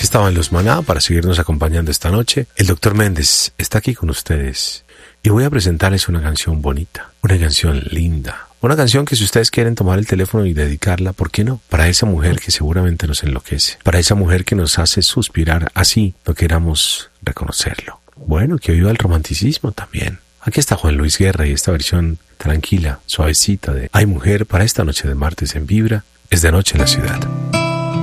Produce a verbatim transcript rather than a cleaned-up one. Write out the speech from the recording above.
estaban los Maná para seguirnos acompañando esta noche. El doctor Méndez está aquí con ustedes y voy a presentarles una canción bonita, una canción linda, una canción que si ustedes quieren tomar el teléfono y dedicarla, ¿por qué no? Para esa mujer que seguramente nos enloquece, para esa mujer que nos hace suspirar así no queramos reconocerlo. Bueno, que viva el romanticismo también. Aquí está Juan Luis Guerra y esta versión tranquila, suavecita de Ay Mujer para esta noche de martes en Vibra, es de noche en la ciudad.